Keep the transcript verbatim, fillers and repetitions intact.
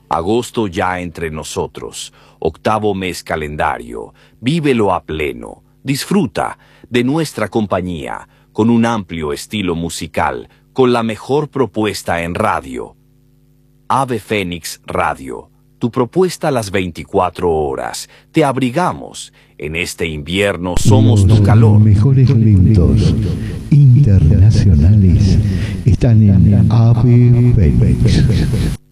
Agosto ya entre nosotros, octavo mes calendario, vívelo a pleno, disfruta de nuestra compañía, con un amplio estilo musical, con la mejor propuesta en radio. Ave Fénix Radio, tu propuesta a las veinticuatro horas, te abrigamos, en este invierno somos tu calor. Los mejores eventos internacionales están en Ave Fénix.